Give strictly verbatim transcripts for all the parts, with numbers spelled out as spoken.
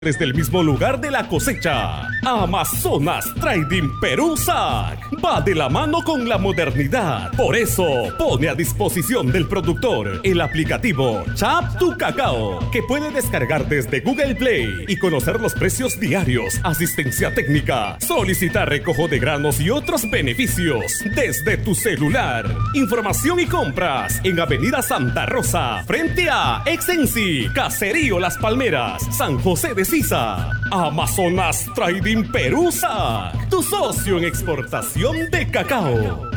Desde el mismo lugar de la cosecha, Amazonas Trading Perú S A C va de la mano con la modernidad. Por eso pone a disposición del productor el aplicativo Chap Tu Cacao, que puede descargar desde Google Play y conocer los precios diarios, asistencia técnica, solicitar recojo de granos y otros beneficios desde tu celular. Información y compras en Avenida Santa Rosa, frente a Exensi, Caserío Las Palmeras, San José de Sisa. Amazonas Trading Perú S A C, tu socio en exportación de cacao.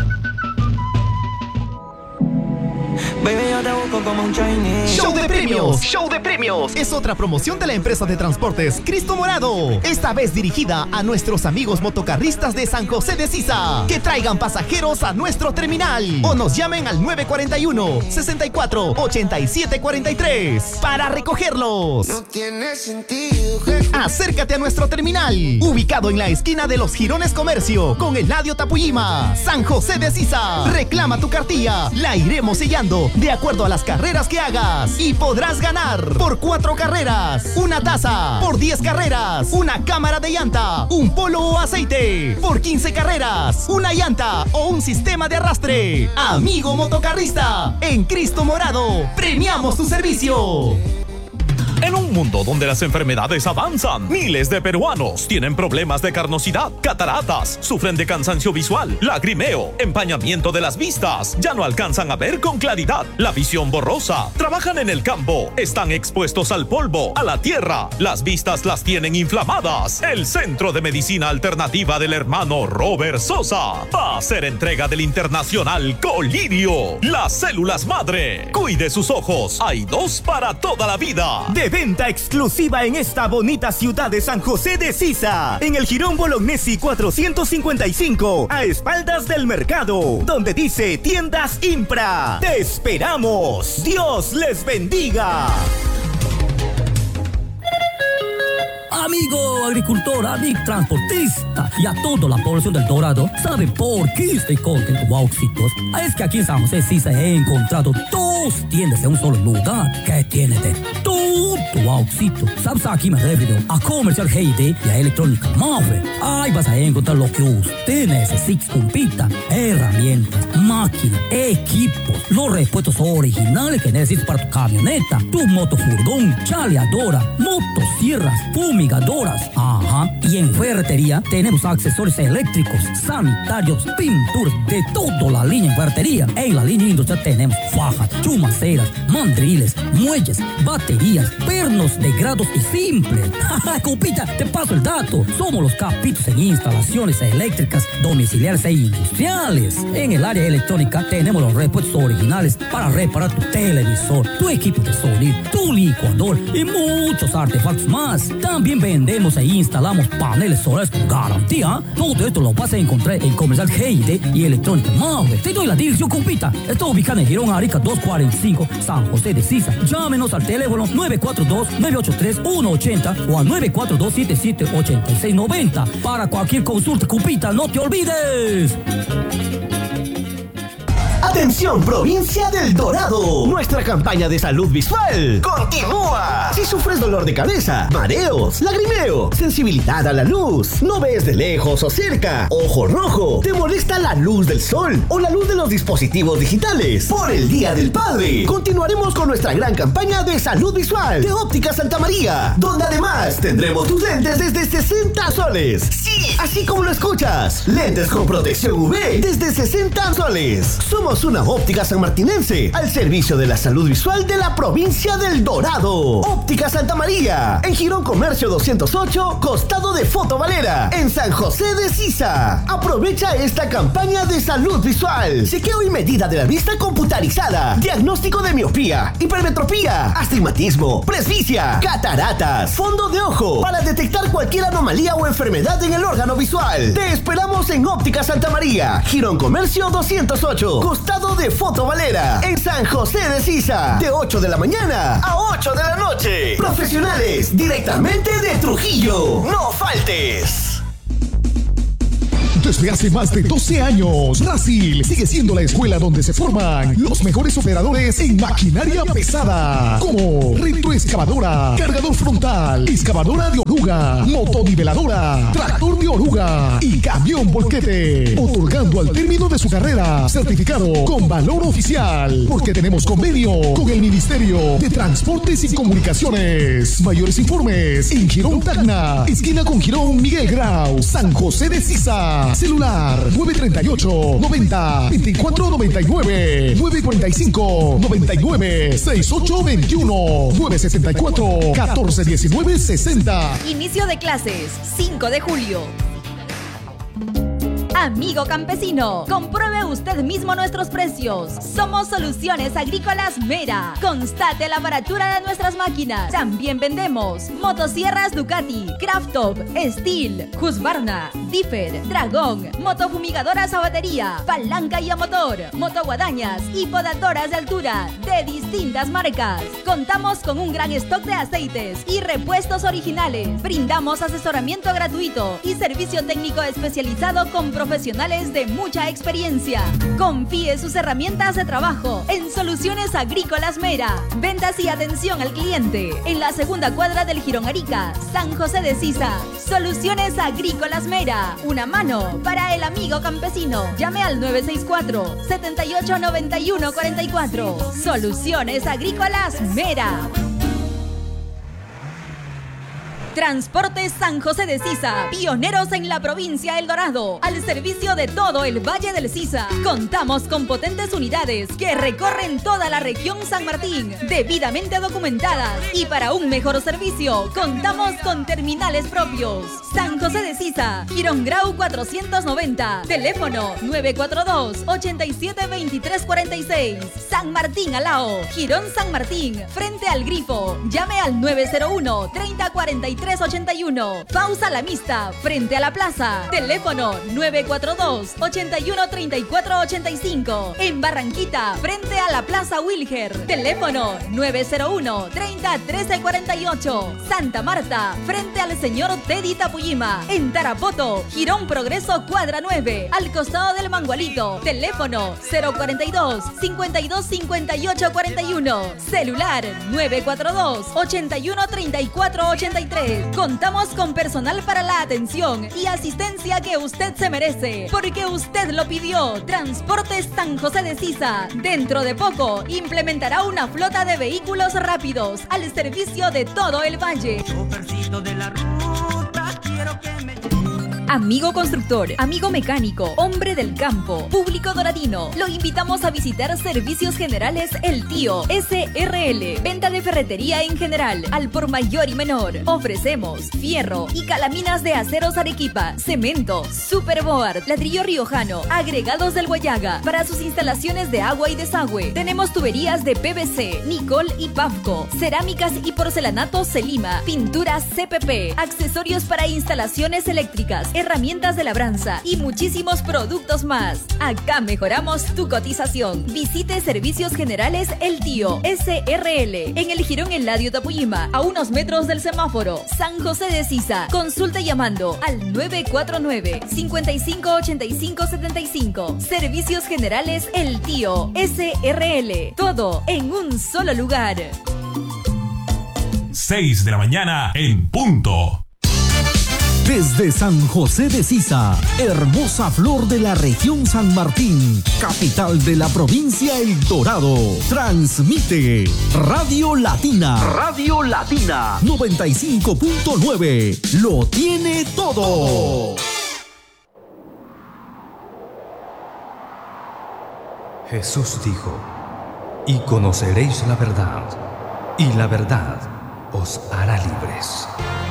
Show de premios, show de premios. Es otra promoción de la empresa de transportes Cristo Morado. Esta vez dirigida a nuestros amigos motocarristas de San José de Sisa. Que traigan pasajeros a nuestro terminal o nos llamen al nueve cuatro uno, sesenta y cuatro, ochenta y siete cuarenta y tres para recogerlos. No tiene sentido. Acércate a nuestro terminal, ubicado en la esquina de los Girones Comercio con Eladio Tapuyima, San José de Sisa. Reclama tu cartilla, la iremos sellando de acuerdo a las carreras que hagas y podrás ganar por cuatro carreras, una taza, por diez carreras, una cámara de llanta, un polo o aceite, por quince carreras, una llanta o un sistema de arrastre. Amigo motocarrista, en Cristo Morado premiamos tu servicio. En un mundo donde las enfermedades avanzan, miles de peruanos tienen problemas de carnosidad, cataratas, sufren de cansancio visual, lagrimeo, empañamiento de las vistas, ya no alcanzan a ver con claridad, la visión borrosa, trabajan en el campo, están expuestos al polvo, a la tierra, las vistas las tienen inflamadas. El Centro de Medicina Alternativa del hermano Robert Sosa va a hacer entrega del internacional Colirio, las células madre. Cuide sus ojos, hay dos para toda la vida. De venta exclusiva en esta bonita ciudad de San José de Sisa, en el Jirón Bolognesi cuatrocientos cincuenta y cinco, a espaldas del mercado, donde dice Tiendas Impra. ¡Te esperamos! ¡Dios les bendiga! Amigo agricultor, amigo transportista y a toda la población del Dorado, ¿sabe por qué estoy contento, Wauxitos? Es que aquí en San José sí se he encontrado dos tiendas en un solo lugar que tiene de todo, Wauxito. ¿Sabes? Aquí me refiero a Comercial G I D y a Electrónica Mave. Ahí vas a encontrar lo que usted necesita, compita, herramientas, máquinas, equipos, los repuestos originales que necesitas para tu camioneta, tu motofurgón, chaleadora, motosierras, fumigadoras, ajá. Y en ferretería tenemos accesorios eléctricos, sanitarios, pinturas, de toda la línea en ferretería. En la línea industrial tenemos fajas, chumaceras, mandriles, muelles, baterías, pernos de grados y simples. Compita, te paso el dato. Somos los capitos en instalaciones eléctricas, domiciliares e industriales. En el área electrónica tenemos los repuestos originales para reparar tu televisor, tu equipo de sonido, tu licuador y muchos artefactos más. También vendemos e instalamos paneles solares con garantía. Todo esto lo vas a encontrar en Comercial G I D y Electrónica Mave. Te doy la dirección, compita. Está ubicada en Girón Arica doscientos cuarenta y cinco, San José de Sisa. Llámenos al teléfono nueve cuatro dos, nueve ocho tres, uno ocho cero o al nueve cuatro dos, siete siete, ocho seis nueve cero. Para cualquier consulta, compita, no te olvides. Atención, provincia del Dorado. Nuestra campaña de salud visual continúa. Si sufres dolor de cabeza, mareos, lagrimeo, sensibilidad a la luz, no ves de lejos o cerca, ojo rojo, te molesta la luz del sol o la luz de los dispositivos digitales, por el Día del Padre, continuaremos con nuestra gran campaña de salud visual de Óptica Santa María, donde además tendremos tus lentes desde sesenta soles. Sí, así como lo escuchas, lentes con protección U V desde sesenta soles. Somos una óptica sanmartinense al servicio de la salud visual de la provincia del Dorado. Óptica Santa María, en Girón Comercio doscientos ocho, costado de Foto Valera, en San José de Sisa. Aprovecha esta campaña de salud visual. Chequeo y medida de la vista computarizada. Diagnóstico de miopía, hipermetropía, astigmatismo, presbicia, cataratas, fondo de ojo, para detectar cualquier anomalía o enfermedad en el órgano visual. Te esperamos en Óptica Santa María, Girón Comercio doscientos ocho, costado de Foto Valera, en San José de Sisa, de ocho de la mañana a ocho de la noche. Profesionales directamente de Trujillo. No faltes. Desde hace más de doce años, Rasil sigue siendo la escuela donde se forman los mejores operadores en maquinaria pesada, como retroexcavadora, cargador frontal, excavadora de oruga, motoniveladora, tractor de oruga y camión volquete, otorgando al término de su carrera certificado con valor oficial, porque tenemos convenio con el Ministerio de Transportes y Comunicaciones. Mayores informes en Girón Tacna, esquina con Girón Miguel Grau, San José de Sisa. Celular nueve treinta y ocho, noventa, veinticuatro noventa y nueve, nueve cuarenta y cinco, noventa y nueve, sesenta y ocho veintiuno, nueve sesenta y cuatro, catorce diecinueve sesenta. Inicio de clases, cinco de julio. Amigo campesino, compruebe usted mismo nuestros precios. Somos Soluciones Agrícolas Mera. Constate la baratura de nuestras máquinas. También vendemos motosierras Ducati, Krafttop, Steel, Husqvarna, Differ, Dragón, motofumigadoras a batería, palanca y a motor, motoguadañas y podadoras de altura de distintas marcas. Contamos con un gran stock de aceites y repuestos originales. Brindamos asesoramiento gratuito y servicio técnico especializado con profesionales de mucha experiencia. Confíe sus herramientas de trabajo en Soluciones Agrícolas Mera. Ventas y atención al cliente en la segunda cuadra del Jirón Arica, San José de Sisa. Soluciones Agrícolas Mera. Una mano para el amigo campesino. Llame al nueve seis cuatro, siete ocho nueve uno cuatro cuatro. Soluciones Agrícolas Mera. Transportes San José de Sisa, pioneros en la provincia El Dorado, al servicio de todo el Valle del Sisa. Contamos con potentes unidades que recorren toda la región San Martín, debidamente documentadas, y para un mejor servicio, contamos con terminales propios. San José de Sisa, Girón Grau cuatrocientos noventa, teléfono nueve cuatro dos, ocho siete, dos tres cuatro seis. San Martín Alao, Girón San Martín, frente al Grifo. Llame al nueve cero uno, treinta, cuarenta y tres, ochenta y uno. Pausa La Mista, frente a la plaza. Teléfono nueve cuatro dos, ocho uno, treinta y cuatro, ochenta y cinco. En Barranquita, frente a la plaza Wilger. Teléfono nueve cero uno, treinta, trece, cuarenta y ocho. Santa Marta, frente al señor Teddy Tapuyima. En Tarapoto, Girón Progreso cuadra nueve, al costado del Mangualito. Teléfono cero cuarenta y dos, cincuenta y dos, cincuenta y ocho, cuarenta y uno. Celular nueve cuatro dos, ochenta y uno, treinta y cuatro, ochenta y tres. Contamos con personal para la atención y asistencia que usted se merece, porque usted lo pidió. Transportes San José de Sisa. Dentro de poco implementará una flota de vehículos rápidos al servicio de todo el valle. De la ruta, quiero que me... Amigo constructor, amigo mecánico, hombre del campo, público doradino, lo invitamos a visitar Servicios Generales El Tío S R L. Venta de ferretería en general, al por mayor y menor. Ofrecemos fierro y calaminas de aceros Arequipa, cemento, superboard, ladrillo riojano, agregados del Guayaga. Para sus instalaciones de agua y desagüe, tenemos tuberías de P V C, Nicol y Pavco, cerámicas y porcelanatos Celima, pinturas C P P, accesorios para instalaciones eléctricas, herramientas de labranza y muchísimos productos más. Acá mejoramos tu cotización. Visite Servicios Generales El Tío S R L en el Jirón Eladio Tapuyima, a unos metros del semáforo San José de Sisa. Consulte llamando al nueve cuatro nueve, cinco cinco, ocho cinco, siete cinco. Servicios Generales El Tío S R L. Todo en un solo lugar. seis de la mañana en punto. Desde San José de Sisa, hermosa flor de la región San Martín, capital de la provincia El Dorado, transmite Radio Latina. Radio Latina noventa y cinco punto nueve. Lo tiene todo. Jesús dijo: y conoceréis la verdad, y la verdad os hará libres.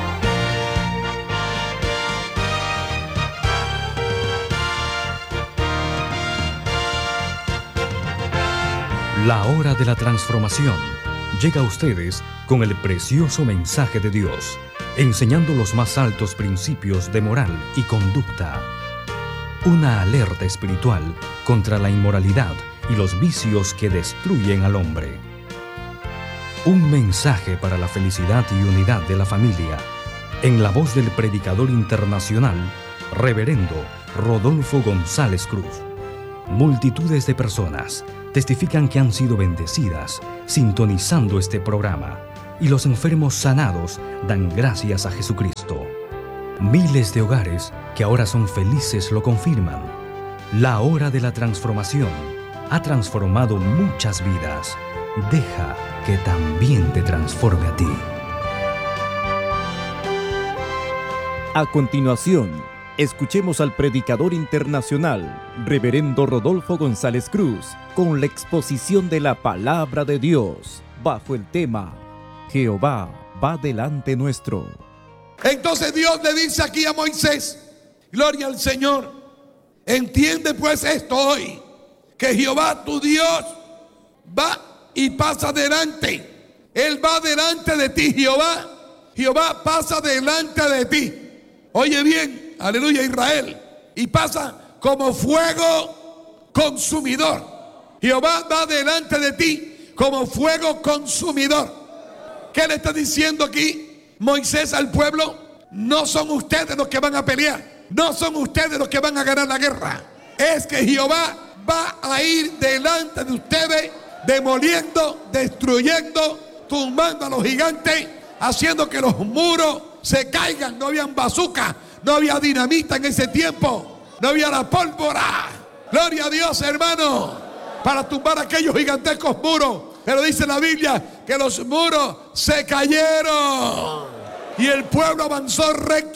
La hora de la transformación llega a ustedes con el precioso mensaje de Dios, enseñando los más altos principios de moral y conducta. Una alerta espiritual contra la inmoralidad y los vicios que destruyen al hombre. Un mensaje para la felicidad y unidad de la familia, en la voz del predicador internacional, Reverendo Rodolfo González Cruz. Multitudes de personas testifican que han sido bendecidas sintonizando este programa y los enfermos sanados dan gracias a Jesucristo. Miles de hogares que ahora son felices lo confirman. La hora de la transformación ha transformado muchas vidas. Deja que también te transforme a ti. A continuación, escuchemos al predicador internacional, Reverendo Rodolfo González Cruz, con la exposición de la palabra de Dios, bajo el tema Jehová va delante nuestro. Entonces Dios le dice aquí a Moisés, gloria al Señor, entiende pues esto hoy, que Jehová tu Dios va y pasa delante. Él va delante de ti, Jehová. Jehová pasa delante de ti. Oye bien, aleluya, Israel. Y pasa como fuego consumidor. Jehová va delante de ti como fuego consumidor. ¿Qué le está diciendo aquí Moisés al pueblo? No son ustedes los que van a pelear. No son ustedes los que van a ganar la guerra. Es que Jehová va a ir delante de ustedes, demoliendo, destruyendo, tumbando a los gigantes, haciendo que los muros se caigan. No habían bazooka, no había dinamita en ese tiempo, no había la pólvora. Gloria a Dios, hermano, para tumbar aquellos gigantescos muros. Pero dice la Biblia que los muros se cayeron y el pueblo avanzó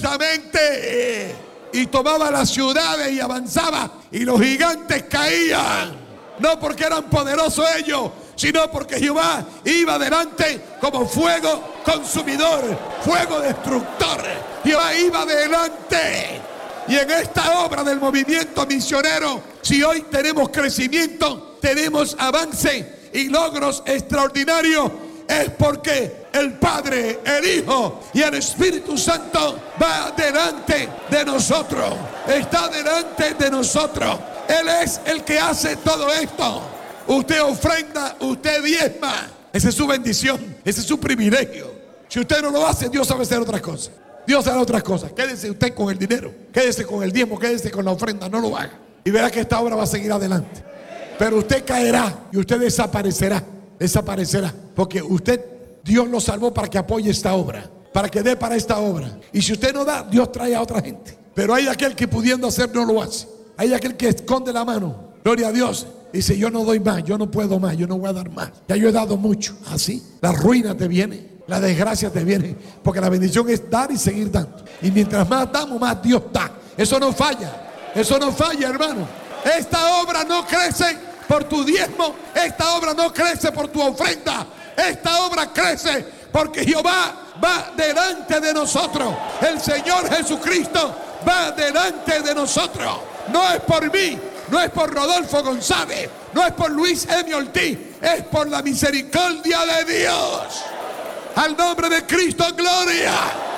rectamente y tomaba las ciudades y avanzaba, y los gigantes caían, no porque eran poderosos ellos, sino porque Jehová iba adelante como fuego consumidor, fuego destructor. Jehová iba adelante. Y en esta obra del movimiento misionero, si hoy tenemos crecimiento, tenemos avance y logros extraordinarios, es porque el Padre, el Hijo y el Espíritu Santo va delante de nosotros, está delante de nosotros. Él es el que hace todo esto. Usted ofrenda, usted diezma. Esa es su bendición, ese es su privilegio. Si usted no lo hace, Dios sabe hacer otras cosas. Dios hará otras cosas. Quédese usted con el dinero, quédese con el diezmo, quédese con la ofrenda, no lo haga. Y verá que esta obra va a seguir adelante. Pero usted caerá y usted desaparecerá, desaparecerá. Porque usted, Dios lo salvó para que apoye esta obra, para que dé para esta obra. Y si usted no da, Dios trae a otra gente. Pero hay aquel que pudiendo hacer no lo hace. Hay aquel que esconde la mano. Gloria a Dios. Dice, yo no doy más, yo no puedo más, yo no voy a dar más. Ya yo he dado mucho. Así, la ruina te viene, la desgracia te viene. Porque la bendición es dar y seguir dando. Y mientras más damos, más Dios da. Eso no falla, eso no falla, hermano. Esta obra no crece por tu diezmo, esta obra no crece por tu ofrenda. Esta obra crece porque Jehová va delante de nosotros. El Señor Jesucristo va delante de nosotros. No es por mí, no es por Rodolfo González, no es por Luis M. Ortiz, es por la misericordia de Dios. Al nombre de Cristo, gloria.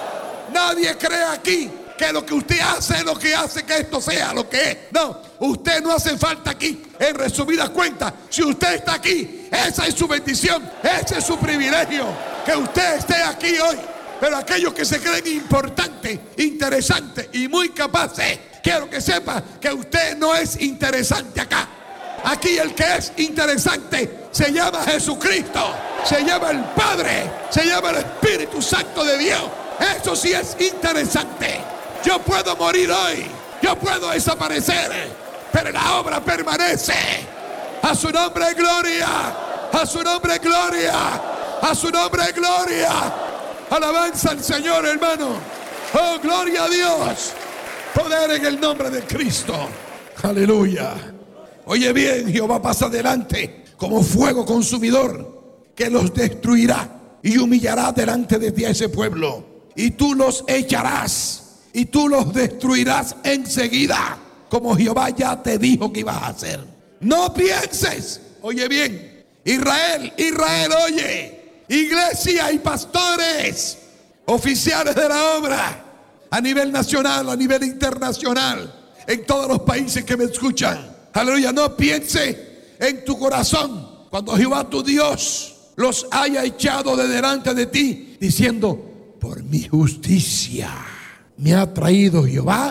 Nadie cree aquí que lo que usted hace es lo que hace que esto sea lo que es. No, usted no hace falta aquí. En resumidas cuentas, si usted está aquí, esa es su bendición, ese es su privilegio, que usted esté aquí hoy. Pero aquellos que se creen importantes, interesantes y muy capaces, quiero que sepa que usted no es interesante acá. Aquí el que es interesante se llama Jesucristo, se llama el Padre, se llama el Espíritu Santo de Dios. Eso sí es interesante. Yo puedo morir hoy, yo puedo desaparecer, pero la obra permanece. A su nombre gloria, a su nombre gloria, a su nombre gloria. Alabanza al Señor, hermano. Oh, gloria a Dios. Poder en el nombre de Cristo. Aleluya. Oye bien, Jehová pasa adelante como fuego consumidor que los destruirá y humillará delante de ti a ese pueblo. Y tú los echarás y tú los destruirás enseguida, como Jehová ya te dijo que ibas a hacer. No pienses, oye bien, Israel, Israel, oye, iglesia y pastores, oficiales de la obra, a nivel nacional, a nivel internacional, en todos los países que me escuchan. Aleluya, no piense en tu corazón cuando Jehová tu Dios los haya echado de delante de ti, diciendo, por mi justicia me ha traído Jehová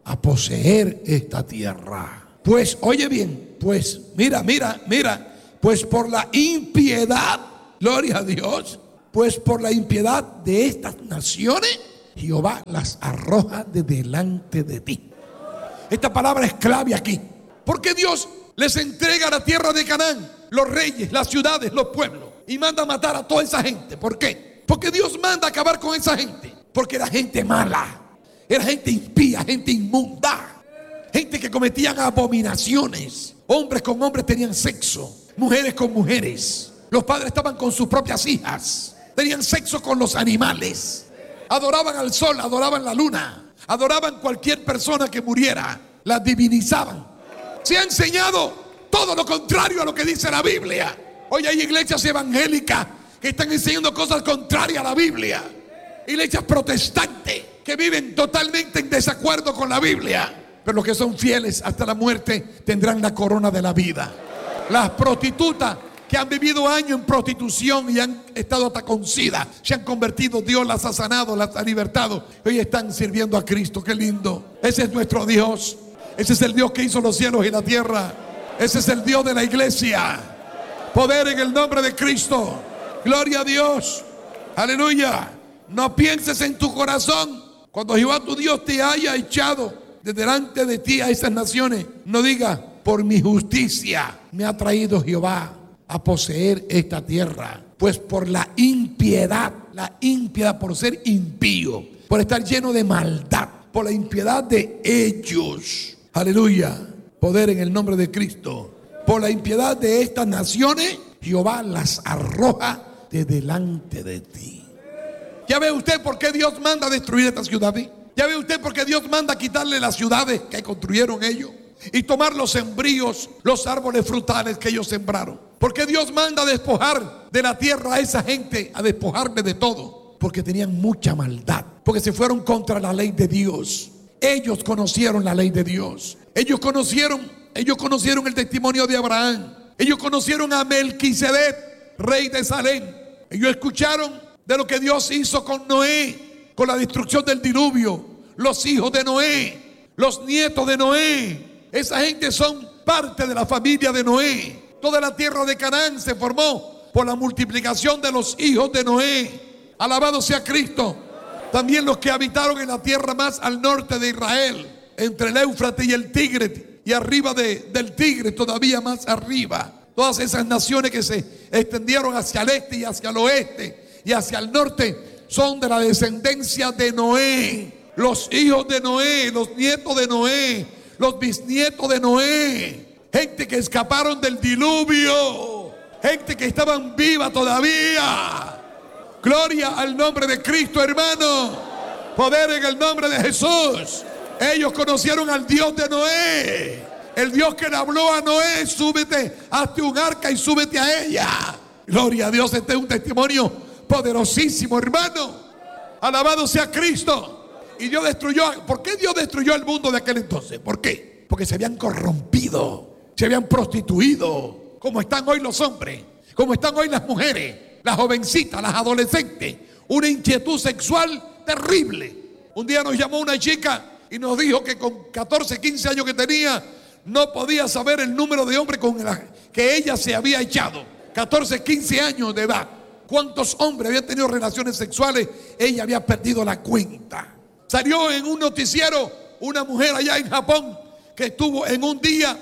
a poseer esta tierra. Pues, oye bien, pues, mira, mira, mira, pues por la impiedad, gloria a Dios, pues por la impiedad de estas naciones, Jehová las arroja de delante de ti. Esta palabra es clave aquí, porque Dios les entrega la tierra de Canaán, los reyes, las ciudades, los pueblos, y manda a matar a toda esa gente. ¿Por qué? Porque Dios manda a acabar con esa gente, porque era gente mala, era gente impía, gente inmunda, gente que cometían abominaciones. Hombres con hombres tenían sexo, mujeres con mujeres. Los padres estaban con sus propias hijas, tenían sexo con los animales, adoraban al sol, adoraban la luna, adoraban cualquier persona que muriera, la divinizaban. Se ha enseñado todo lo contrario a lo que dice la Biblia. Hoy hay iglesias evangélicas que están enseñando cosas contrarias a la Biblia. Iglesias protestantes que viven totalmente en desacuerdo con la Biblia. Pero los que son fieles hasta la muerte tendrán la corona de la vida. Las prostitutas que han vivido años en prostitución y han estado hasta con sida, se han convertido, Dios las ha sanado, las ha libertado. Hoy están sirviendo a Cristo. Qué lindo. Ese es nuestro Dios. Ese es el Dios que hizo los cielos y la tierra. Ese es el Dios de la iglesia. Poder en el nombre de Cristo. Gloria a Dios. Aleluya. No pienses en tu corazón, cuando Jehová tu Dios te haya echado de delante de ti a esas naciones, no digas: por mi justicia me ha traído Jehová a poseer esta tierra. Pues por la impiedad, la impiedad, por ser impío, por estar lleno de maldad, por la impiedad de ellos. Aleluya. Poder en el nombre de Cristo. Por la impiedad de estas naciones, Jehová las arroja de delante de ti. ¿Ya ve usted por qué Dios manda a destruir esta ciudad? ¿Ya ve usted por qué Dios manda a quitarle las ciudades que construyeron ellos y tomar los sembríos, los árboles frutales que ellos sembraron? ¿Por qué Dios manda a despojar de la tierra a esa gente, a despojarle de todo? Porque tenían mucha maldad, porque se fueron contra la ley de Dios. Ellos conocieron la ley de Dios. Ellos conocieron, ellos conocieron el testimonio de Abraham. Ellos conocieron a Melquisedec, rey de Salem. Ellos escucharon de lo que Dios hizo con Noé, con la destrucción del diluvio, los hijos de Noé, los nietos de Noé. Esa gente son parte de la familia de Noé. Toda la tierra de Canaán se formó por la multiplicación de los hijos de Noé. Alabado sea Cristo. También los que habitaron en la tierra más al norte de Israel, entre el Éufrates y el Tigris, y arriba de, del Tigris, todavía más arriba. Todas esas naciones que se extendieron hacia el este y hacia el oeste y hacia el norte son de la descendencia de Noé. Los hijos de Noé, los nietos de Noé, los bisnietos de Noé. Gente que escaparon del diluvio, gente que estaban viva todavía. Gloria al nombre de Cristo, hermano. Poder en el nombre de Jesús. Ellos conocieron al Dios de Noé, el Dios que le habló a Noé: súbete, hazte un arca y súbete a ella. Gloria a Dios. Este es un testimonio poderosísimo, hermano. Alabado sea Cristo. Y Dios destruyó. ¿Por qué Dios destruyó el mundo de aquel entonces? ¿Por qué? Porque se habían corrompido, se habían prostituido, como están hoy los hombres, como están hoy las mujeres, las jovencitas, las adolescentes. Una inquietud sexual terrible. Un día nos llamó una chica y nos dijo que con catorce, quince años que tenía, no podía saber el número de hombres con el que ella se había echado. catorce, quince años de edad. ¿Cuántos hombres habían tenido relaciones sexuales? Ella había perdido la cuenta. Salió en un noticiero una mujer allá en Japón que estuvo en un día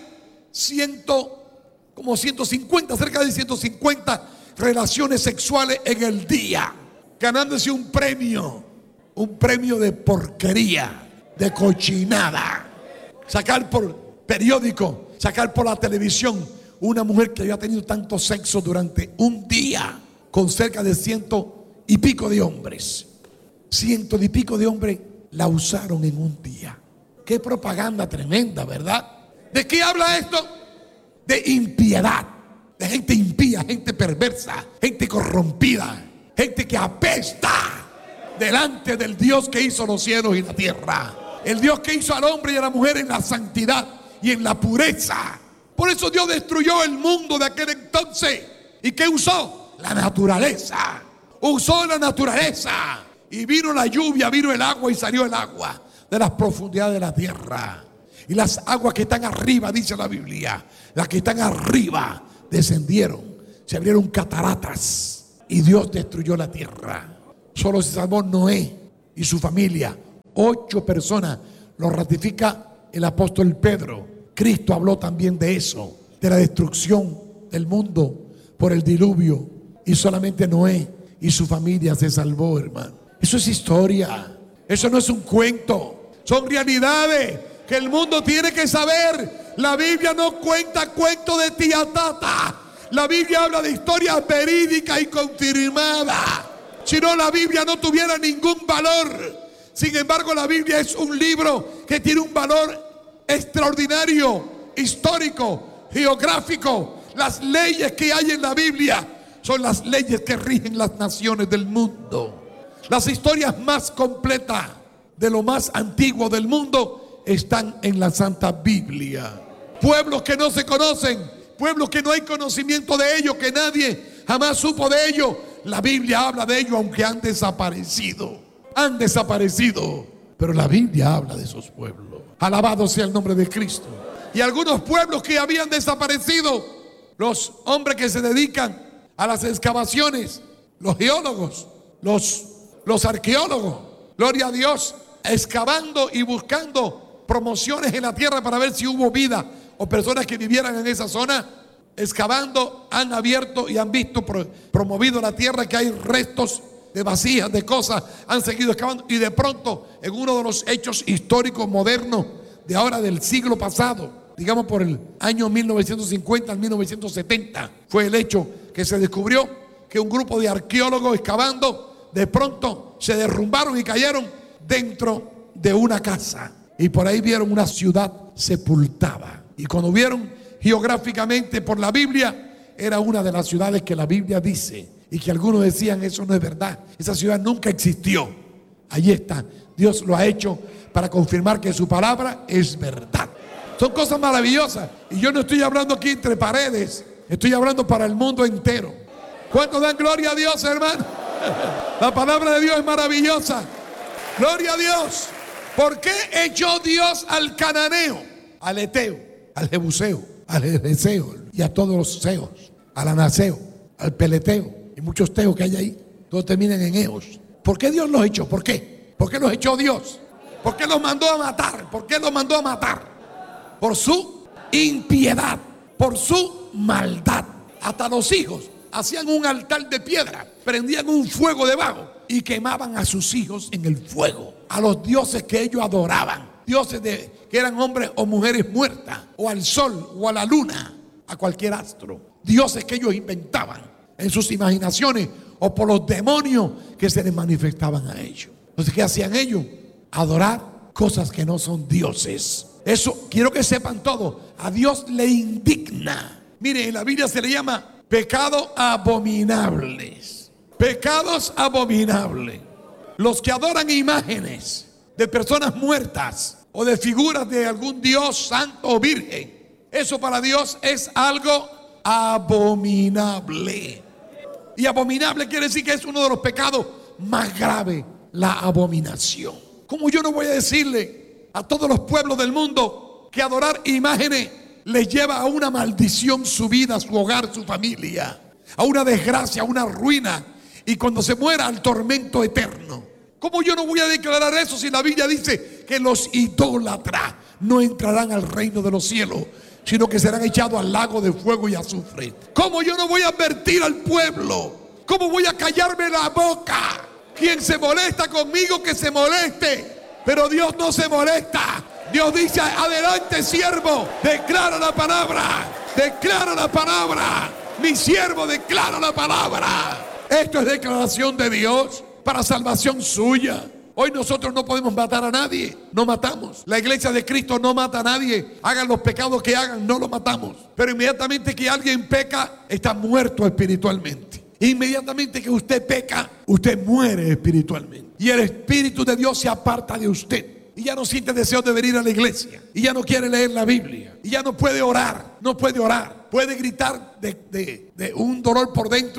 ciento, como ciento cincuenta, cerca de ciento cincuenta relaciones sexuales en el día, ganándose un premio, un premio de porquería, de cochinada. Sacar por periódico, sacar por la televisión una mujer que había tenido tanto sexo durante un día con cerca de ciento y pico de hombres. Ciento y pico de hombres la usaron en un día. Qué propaganda tremenda, ¿verdad? ¿De qué habla esto? De impiedad, de gente impía, gente perversa, gente corrompida, gente que apesta delante del Dios que hizo los cielos y la tierra. El Dios que hizo al hombre y a la mujer en la santidad y en la pureza. Por eso Dios destruyó el mundo de aquel entonces. ¿Y qué usó? La naturaleza. Usó la naturaleza. Y vino la lluvia, vino el agua y salió el agua. de las profundidades de la tierra. Y las aguas que están arriba, dice la Biblia, las que están arriba descendieron, se abrieron cataratas y Dios destruyó la tierra. Solo se salvó Noé y su familia, ocho personas. Lo ratifica el apóstol Pedro. Cristo habló también de eso, de la destrucción del mundo por el diluvio, y solamente Noé y su familia se salvó, hermano. Eso es historia, eso no es un cuento, son realidades que el mundo tiene que saber. La Biblia no cuenta cuentos de tía tata. La Biblia habla de historias verídicas y confirmadas. Si no, la Biblia no tuviera ningún valor. Sin embargo, la Biblia es un libro que tiene un valor extraordinario, histórico, geográfico. Las leyes que hay en la Biblia son las leyes que rigen las naciones del mundo. Las historias más completas de lo más antiguo del mundo están en la Santa Biblia. Pueblos que no se conocen, pueblos que no hay conocimiento de ellos, que nadie jamás supo de ellos. La Biblia habla de ellos, aunque han desaparecido. Han desaparecido, pero la Biblia habla de esos pueblos. Alabado sea el nombre de Cristo. Y algunos pueblos que habían desaparecido, los hombres que se dedican a las excavaciones, los geólogos, los, los arqueólogos, gloria a Dios, excavando y buscando promociones en la tierra para ver si hubo vida o personas que vivieran en esa zona. Excavando, han abierto y han visto, pro, promovido la tierra, que hay restos de vasijas, de cosas. Han seguido excavando y de pronto, en uno de los hechos históricos modernos de ahora, del siglo pasado, digamos por el año mil novecientos cincuenta al mil novecientos setenta, fue el hecho que se descubrió que un grupo de arqueólogos excavando, de pronto se derrumbaron y cayeron dentro de una casa, y por ahí vieron una ciudad sepultada. Y cuando vieron geográficamente por la Biblia, era una de las ciudades que la Biblia dice, y que algunos decían: eso no es verdad, esa ciudad nunca existió. Allí está, Dios lo ha hecho para confirmar que su palabra es verdad. Son cosas maravillosas, y yo no estoy hablando aquí entre paredes, estoy hablando para el mundo entero. ¿Cuántos dan gloria a Dios, hermano? La palabra de Dios es maravillosa. Gloria a Dios. ¿Por qué echó Dios al cananeo, al eteo, al jebuseo, al jereseo y a todos los seos, al anaseo, al peleteo y muchos teos que hay ahí? Todos terminan en eos. ¿Por qué Dios los echó? ¿Por qué? ¿Por qué los echó Dios? ¿Por qué los mandó a matar? ¿Por qué los mandó a matar? Por su impiedad, por su maldad. Hasta los hijos hacían un altar de piedra, prendían un fuego debajo y quemaban a sus hijos en el fuego, a los dioses que ellos adoraban, dioses de, que eran hombres o mujeres muertas, o al sol o a la luna, a cualquier astro, dioses que ellos inventaban en sus imaginaciones o por los demonios que se les manifestaban a ellos. Entonces, ¿qué hacían ellos? Adorar cosas que no son dioses. Eso quiero que sepan todos, a Dios le indigna. Mire, en la Biblia se le llama pecados abominables. Pecados abominables. Los que adoran imágenes de personas muertas o de figuras de algún dios santo o virgen, eso para Dios es algo abominable. Y abominable quiere decir que es uno de los pecados más graves, la abominación. ¿Cómo yo no voy a decirle a todos los pueblos del mundo que adorar imágenes les lleva a una maldición su vida, su hogar, su familia, a una desgracia, a una ruina, y cuando se muera al tormento eterno? ¿Cómo yo no voy a declarar eso si la Biblia dice que los idólatras no entrarán al reino de los cielos, sino que serán echados al lago de fuego y azufre? ¿Cómo yo no voy a advertir al pueblo? ¿Cómo voy a callarme la boca? Quien se molesta conmigo, que se moleste, pero Dios no se molesta. Dios dice: adelante, siervo, declara la palabra, declara la palabra, mi siervo declara la palabra. Esto es declaración de Dios para salvación suya. Hoy nosotros no podemos matar a nadie, no matamos. La iglesia de Cristo no mata a nadie, hagan los pecados que hagan, no lo matamos. Pero inmediatamente que alguien peca, está muerto espiritualmente. Inmediatamente que usted peca, usted muere espiritualmente, y el Espíritu de Dios se aparta de usted, y ya no siente deseo de venir a la iglesia, y ya no quiere leer la Biblia, y ya no puede orar, no puede orar, puede gritar de, de, de un dolor por dentro,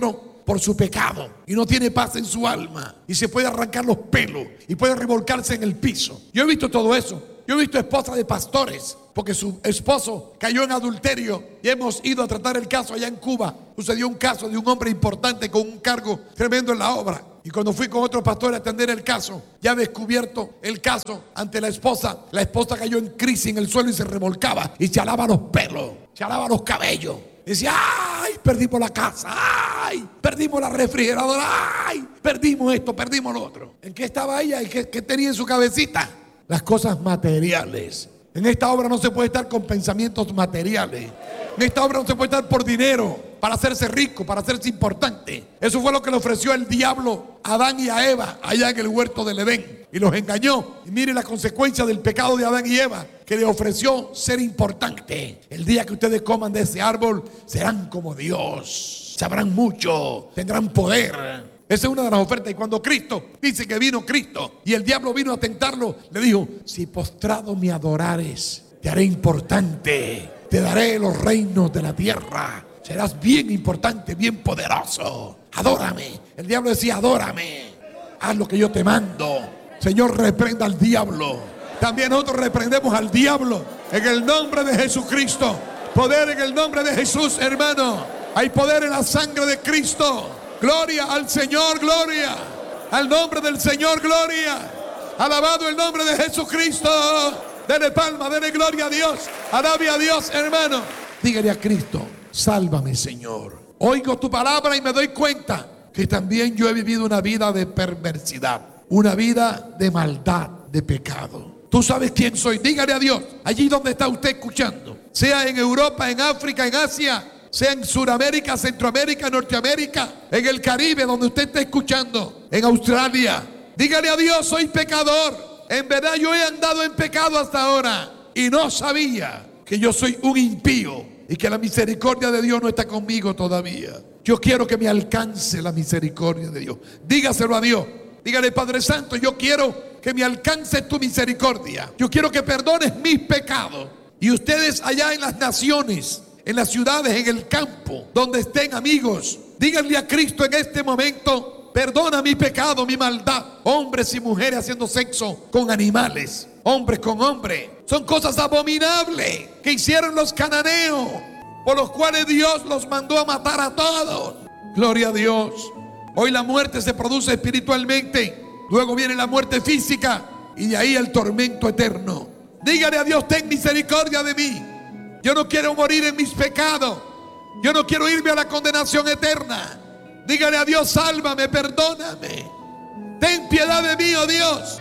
por su pecado y no tiene paz en su alma y se puede arrancar los pelos y puede revolcarse en el piso. Yo he visto todo eso. Yo he visto esposas de pastores porque su esposo cayó en adulterio y hemos ido a tratar el caso allá en Cuba. Sucedió un caso de un hombre importante con un cargo tremendo en la obra. Y cuando fui con otro pastor a atender el caso, ya descubierto el caso ante la esposa, la esposa cayó en crisis en el suelo y se revolcaba y se alaba los pelos, se alaba los cabellos. Decía, ay, perdimos la casa, ay, perdimos la refrigeradora, ay, perdimos esto, perdimos lo otro. ¿En qué estaba ella y qué, qué tenía en su cabecita? Las cosas materiales. En esta obra no se puede estar con pensamientos materiales. En esta obra no se puede estar por dinero, para hacerse rico, para hacerse importante. Eso fue lo que le ofreció el diablo a Adán y a Eva allá en el huerto del Edén. Y los engañó. Y mire la consecuencia del pecado de Adán y Eva, que le ofreció ser importante. El día que ustedes coman de ese árbol, serán como Dios. Sabrán mucho, tendrán poder. Esa es una de las ofertas. Y cuando Cristo dice que vino Cristo y el diablo vino a tentarlo, le dijo, si postrado me adorares, te haré importante, te daré los reinos de la tierra, serás bien importante, bien poderoso, adórame. El diablo decía, adórame, haz lo que yo te mando. Señor, reprenda al diablo. También nosotros reprendemos al diablo en el nombre de Jesucristo. Poder en el nombre de Jesús, hermano. Hay poder en la sangre de Cristo. Gloria al Señor, gloria al nombre del Señor, gloria. Alabado el nombre de Jesucristo. Dele palma, dele gloria a Dios. Alabe a Dios, hermano. Dígale a Cristo, sálvame, Señor. Oigo tu palabra y me doy cuenta que también yo he vivido una vida de perversidad, una vida de maldad, de pecado. Tú sabes quién soy. Dígale a Dios, allí donde está usted escuchando, sea en Europa, en África, en Asia, sea en Sudamérica, Centroamérica, Norteamérica, en el Caribe, donde usted está escuchando, en Australia. Dígale a Dios, soy pecador. En verdad yo he andado en pecado hasta ahora y no sabía que yo soy un impío y que la misericordia de Dios no está conmigo todavía. Yo quiero que me alcance la misericordia de Dios. Dígaselo a Dios. Dígale, Padre Santo, yo quiero que me alcance tu misericordia. Yo quiero que perdones mis pecados. Y ustedes allá en las naciones, en las ciudades, en el campo, donde estén, amigos, díganle a Cristo en este momento, perdona mi pecado, mi maldad. Hombres y mujeres haciendo sexo con animales, hombres con hombres, son cosas abominables que hicieron los cananeos, por los cuales Dios los mandó a matar a todos. Gloria a Dios. Hoy la muerte se produce espiritualmente, luego viene la muerte física y de ahí el tormento eterno. Dígale a Dios, ten misericordia de mí. Yo no quiero morir en mis pecados. Yo no quiero irme a la condenación eterna. Dígale a Dios, sálvame, perdóname. Ten piedad de mí, oh Dios.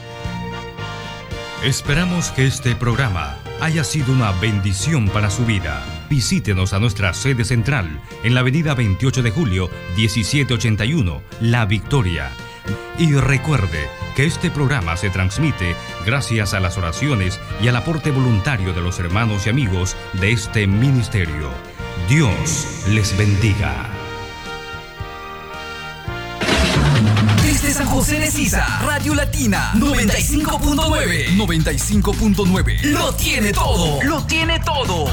Esperamos que este programa haya sido una bendición para su vida. Visítenos a nuestra sede central en la avenida veintiocho de julio, diecisiete ochenta y uno, La Victoria. Y recuerde que este programa se transmite gracias a las oraciones y al aporte voluntario de los hermanos y amigos de este ministerio. Dios les bendiga. Desde San José de Sisa, Radio Latina noventa y cinco punto nueve. noventa y cinco punto nueve. Lo tiene todo. Lo tiene todo.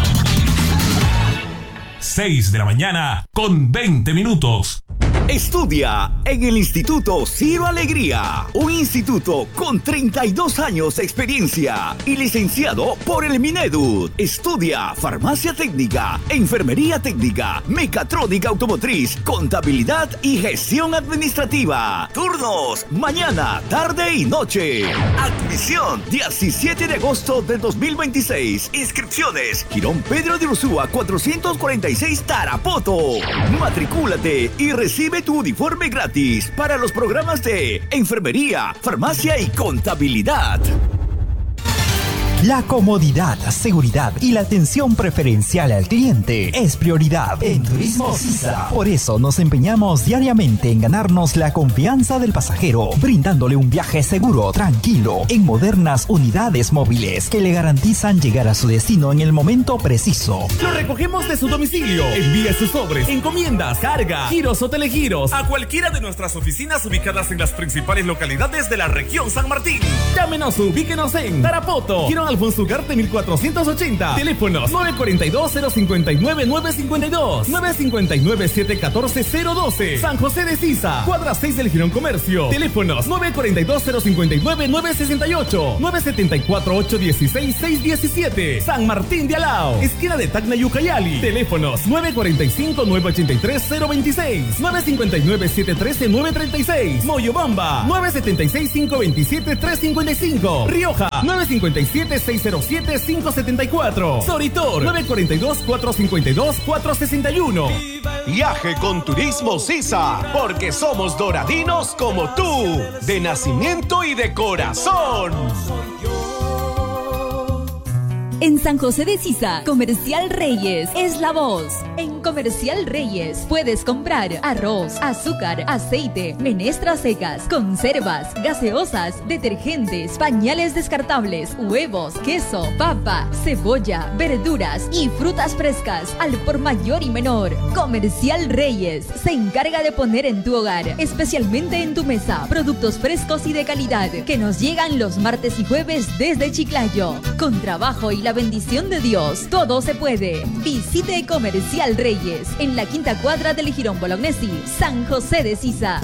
seis de la mañana con veinte minutos. Estudia en el Instituto Ciro Alegría, un instituto con treinta y dos años de experiencia y licenciado por el Minedu. Estudia farmacia técnica, enfermería técnica, mecatrónica automotriz, contabilidad y gestión administrativa. Turnos mañana, tarde y noche. Admisión diecisiete de agosto del dos mil veintiséis. Inscripciones Girón Pedro de Ursúa cuatrocientos cuarenta y seis Tarapoto. Matricúlate y recibe tu uniforme gratis para los programas de enfermería, farmacia y contabilidad. La comodidad, seguridad y la atención preferencial al cliente es prioridad en Turismo Sisa. Por eso nos empeñamos diariamente en ganarnos la confianza del pasajero, brindándole un viaje seguro, tranquilo, en modernas unidades móviles que le garantizan llegar a su destino en el momento preciso. Lo recogemos de su domicilio. Envíe sus sobres, encomiendas, carga, giros o telegiros a cualquiera de nuestras oficinas ubicadas en las principales localidades de la región San Martín. Llámenos, ubíquenos en Tarapoto, Girón Alfonso Ugarte mil cuatrocientos ochenta. Teléfonos nueve cuatro dos, cero cinco nueve, nueve cinco dos, nueve cinco nueve, siete uno cuatro, cero uno dos. San José de Sisa, cuadra seis del Girón Comercio. Teléfonos nueve cuatro dos, cero cinco nueve, nueve seis ocho, nueve siete cuatro, ocho uno seis, seis uno siete. San Martín de Alao, esquina de Tacna y Ucayali. Teléfonos nueve cuatro cinco, nueve ocho tres, cero dos seis, nueve cinco nueve, siete uno tres, nueve tres seis. Moyobamba, nueve siete seis, cinco dos siete, tres cinco cinco. Rioja, nueve cinco siete, seis cero siete, cinco siete cuatro. Soritor, nueve cuatro dos, cuatro cinco dos, cuatro seis uno. Viaje con Turismo Sisa, porque somos doradinos como tú, de nacimiento y de corazón. En San José de Sisa, Comercial Reyes es la voz. En Comercial Reyes puedes comprar arroz, azúcar, aceite, menestras secas, conservas, gaseosas, detergentes, pañales descartables, huevos, queso, papa, cebolla, verduras y frutas frescas al por mayor y menor. Comercial Reyes se encarga de poner en tu hogar, especialmente en tu mesa, productos frescos y de calidad que nos llegan los martes y jueves desde Chiclayo. Con trabajo y la bendición de Dios, todo se puede. Visite Comercial Reyes en la quinta cuadra del Girón Bolognesi, San José de Sisa.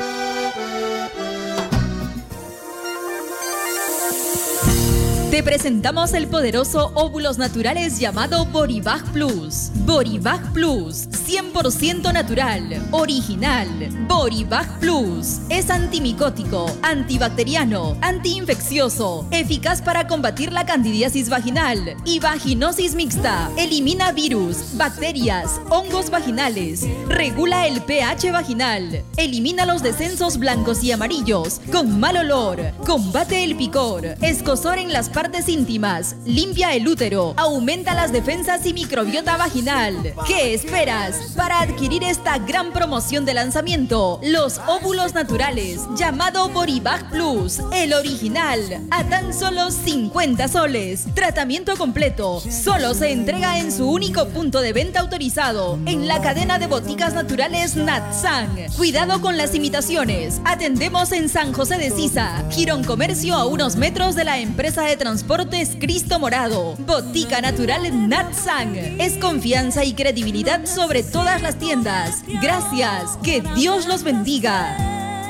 Te presentamos el poderoso óvulos naturales llamado Boribag Plus. Boribag Plus, cien por ciento natural, original. Boribag Plus es antimicótico, antibacteriano, antiinfeccioso, eficaz para combatir la candidiasis vaginal y vaginosis mixta. Elimina virus, bacterias, hongos vaginales, regula el pH vaginal, elimina los descensos blancos y amarillos con mal olor, combate el picor, escozor en las partes íntimas, limpia el útero, aumenta las defensas y microbiota vaginal. ¿Qué esperas para adquirir esta gran promoción de lanzamiento? Los óvulos naturales, llamado Boribag Plus, el original, a tan solo cincuenta soles. Tratamiento completo, solo se entrega en su único punto de venta autorizado, en la cadena de boticas naturales Natsan. Cuidado con las imitaciones. Atendemos en San José de Sisa, Girón Comercio, a unos metros de la empresa de transportes Cristo Morado. Botica Natural Natsan es confianza y credibilidad sobre todas las tiendas. Gracias, que Dios los bendiga.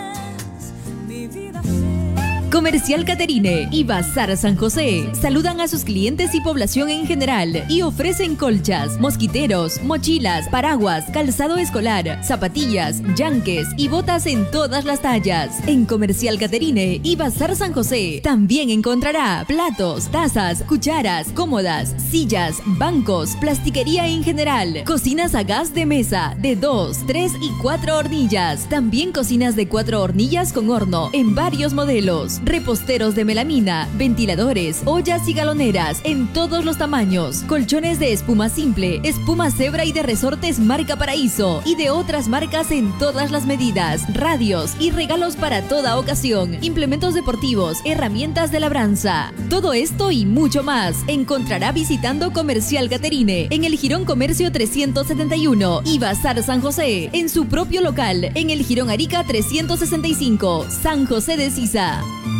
Comercial Caterine y Bazar San José saludan a sus clientes y población en general y ofrecen colchas, mosquiteros, mochilas, paraguas, calzado escolar, zapatillas, yanques y botas en todas las tallas. En Comercial Caterine y Bazar San José también encontrará platos, tazas, cucharas, cómodas, sillas, bancos, plastiquería en general, cocinas a gas de mesa de dos, tres y cuatro hornillas. También cocinas de cuatro hornillas con horno en varios modelos. Reposteros de melamina, ventiladores, ollas y galoneras en todos los tamaños, colchones de espuma simple, espuma cebra y de resortes marca Paraíso y de otras marcas en todas las medidas, radios y regalos para toda ocasión, implementos deportivos, herramientas de labranza. Todo esto y mucho más encontrará visitando Comercial Caterine en el Girón Comercio trescientos setenta y uno y Bazar San José en su propio local en el Girón Arica trescientos sesenta y cinco, San José de Sisa.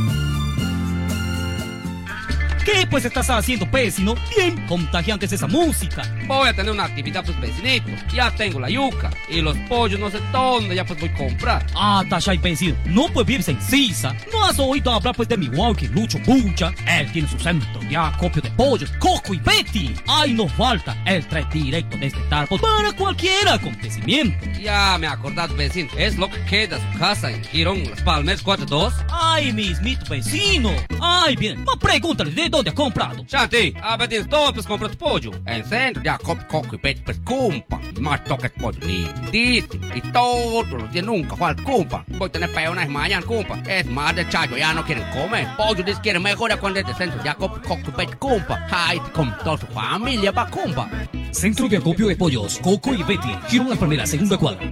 ¿Qué pues estás haciendo, vecino? Bien contagiante es esa música. Voy a tener una actividad, pues, vecinito. Ya tengo la yuca y los pollos no sé dónde ya pues voy a comprar. Ah, Tashay, vecino, no puedes vivirse en Sisa. ¿No has oído hablar pues de mi walkie Lucho Bucha? Él tiene su centro de acopio de pollos, Coco y Betty. Ay, no falta, él trae directo desde Tarpos para cualquier acontecimiento. Ya me acordás, vecino, es lo que queda su casa en Girón Las Palmeras cuarenta y dos. Ay, mismito vecino. Ay, bien, no pregúntale de dónde ha comprado. Shanti, a ver, tienes todo, pues compras pollo. En centro de acopio, Coco y Betty, pues compa. Y más toques pollo lindísimo. Y todos los días nunca falta, compa. Voy a tener peonas mañana, compa. Es más de chayo, ya no quieren comer. Pollo les quieren mejorar cuando es de centro de acopio, Coco y Betty, compa. Ay, con toda su familia va, compa. Centro de acopio de pollos, Coco y Betty, Girón Las Palmeras, segunda cuadra.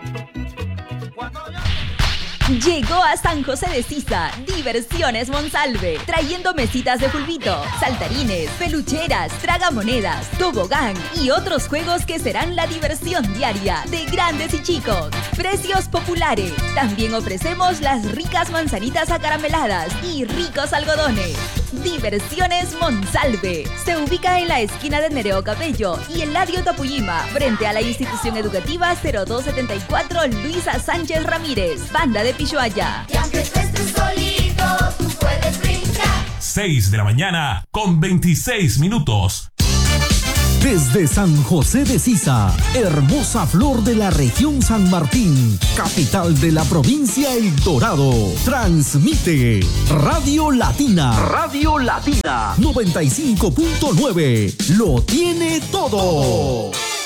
Llegó a San José de Sisa Diversiones Monsalve, trayendo mesitas de fulbito, saltarines, pelucheras, tragamonedas, tobogán y otros juegos que serán la diversión diaria de grandes y chicos. Precios populares. También ofrecemos las ricas manzanitas acarameladas y ricos algodones. Diversiones Monsalve. Se ubica en la esquina de Nereo Cabello y Eladio Tapuyima, frente a la institución educativa cero dos setenta y cuatro Luisa Sánchez Ramírez, Banda de Pishuaya. Y aunque estés solito, tú puedes brincar. seis de la mañana con veintiséis minutos. Desde San José de Sisa, hermosa flor de la región San Martín, capital de la provincia El Dorado, transmite Radio Latina. Radio Latina noventa y cinco punto nueve. Lo tiene todo.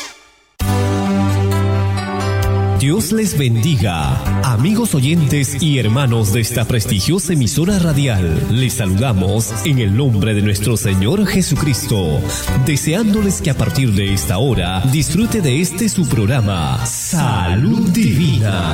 Dios les bendiga, amigos oyentes y hermanos de esta prestigiosa emisora radial. Les saludamos en el nombre de nuestro Señor Jesucristo, deseándoles que a partir de esta hora disfrute de este su programa, Salud Divina.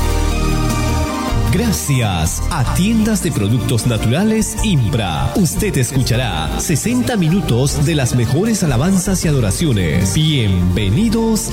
Gracias a Tiendas de Productos Naturales Impra, usted escuchará sesenta minutos de las mejores alabanzas y adoraciones. Bienvenidos